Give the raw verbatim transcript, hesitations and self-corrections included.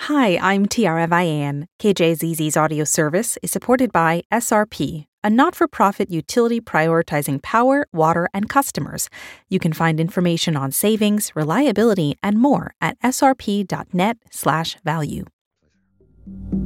Hi, I'm Tiara Vian. K J Z Z's audio service is supported by S R P, a not-for-profit utility prioritizing power, water, and customers. You can find information on savings, reliability, and more at srp.net slash value.